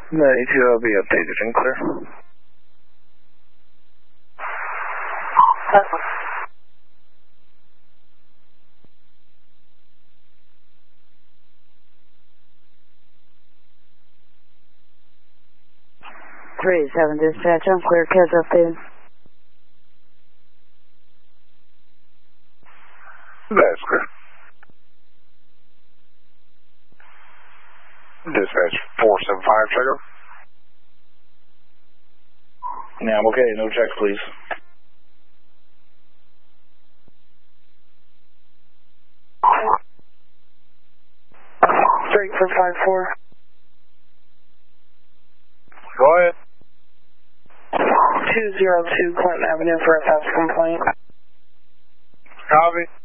The ETA will be updated and clear. Perfect. 3-7 dispatch, I'm clear, CAS updated. That's clear. Dispatch 475, check out. Yeah, I'm okay. No checks, please. Straight for 5-4. Go ahead. 202 Clinton Avenue for a theft complaint. Copy.